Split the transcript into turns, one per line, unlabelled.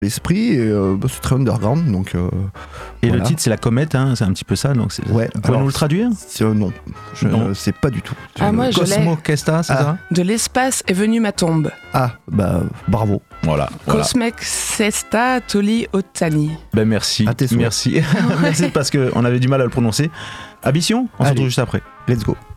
l'esprit, et c'est très underground, donc...
Et
voilà.
le titre, c'est La Comète, hein, c'est un petit peu ça, donc
Ouais,
vous pouvez nous le traduire?
Non, je
Non.
ne sais pas du tout.
Moi, je l'ai.
Cosmo Kesta, c'est ça?
De l'espace est venue ma tombe.
Ah, bah, bravo.
Voilà.
Cosmek Sesta Toli Otani.
Ben merci,
À tes souhaits.
merci. Merci parce qu'on avait du mal à le prononcer. Ambition, on se
Allez.
retrouve juste après.
Let's go.